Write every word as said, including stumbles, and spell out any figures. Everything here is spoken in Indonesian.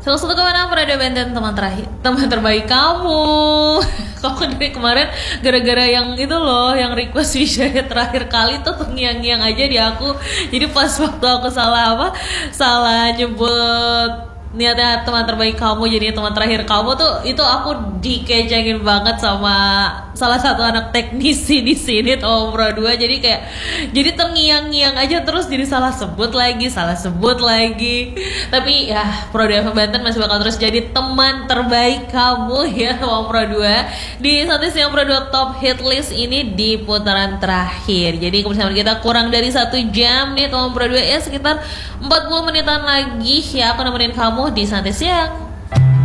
Salah satu kemenangan Prada Benten teman terakhir, teman terbaik kamu. Kamu dari kemarin gara-gara yang itu loh, yang request Wijaya terakhir kali tuh terngiang-ngiang aja di aku. Jadi pas waktu aku salah apa, salah nyebut niatnya teman terbaik kamu jadi teman terakhir kamu tuh, itu aku dikecengin banget sama salah satu anak teknisi di sini Om Pro dua. Jadi kayak jadi terngiang-ngiang aja terus jadi salah sebut lagi, salah sebut lagi. Tapi ya Pro dua Banten masih bakal terus jadi teman terbaik kamu ya Om Pro dua di Santis yang Pro dua Top Hit List ini di putaran terakhir. Jadi kebersamaan kita kurang dari satu jam nih Om Pro dua ya, sekitar empat puluh menitan lagi ya aku nemenin kamu di Santai Siang.